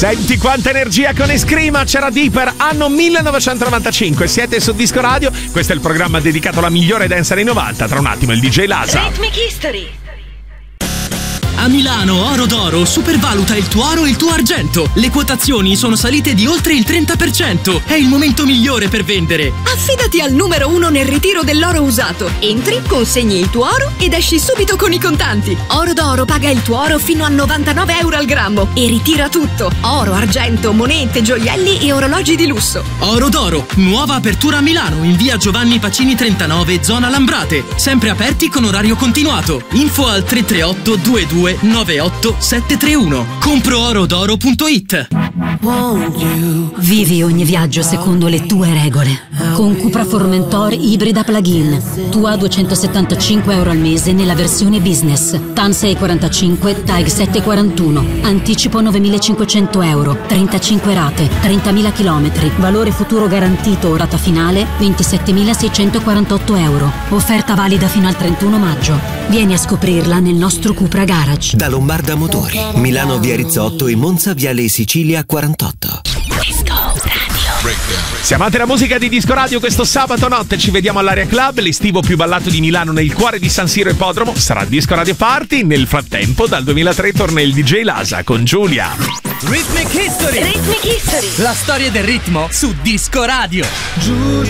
Senti quanta energia con Escrima, c'era Deeper, anno 1995. Siete su Disco Radio, questo è il programma dedicato alla migliore dance anni 90. Tra un attimo il DJ Lasa. Rhythmic History. A Milano Oro d'Oro supervaluta il tuo oro e il tuo argento. Le quotazioni sono salite di oltre il 30%. È il momento migliore per vendere. Affidati al numero 1 nel ritiro dell'oro usato. Entri, consegni il tuo oro ed esci subito con i contanti. Oro d'Oro paga il tuo oro fino a 99 euro al grammo e ritira tutto. Oro, argento, monete, gioielli e orologi di lusso. Oro d'Oro, nuova apertura a Milano in via Giovanni Pacini 39, zona Lambrate. Sempre aperti con orario continuato. Info al 338 22 98 731. Compro-orodoro.it. Vivi ogni viaggio secondo le tue regole. Con Cupra Formentor ibrida plug-in. Tua 275 euro al mese nella versione business. TAN 645, TAG 741. Anticipo 9.500 euro. 35 rate, 30.000 chilometri. Valore futuro garantito, rata finale 27.648 euro. Offerta valida fino al 31 maggio. Vieni a scoprirla nel nostro Cupra Garage. Da Lombarda Motori, Milano via Rizzotto e Monza viale Sicilia 48. Se amate la musica di Disco Radio, questo sabato notte ci vediamo all'Area Club, l'estivo più ballato di Milano nel cuore di San Siro Ippodromo. Sarà Disco Radio Party. Nel frattempo, dal 2003 torna il DJ Lasa con Giulia. Rhythmic History. Rhythmic History. La storia del ritmo su Disco Radio.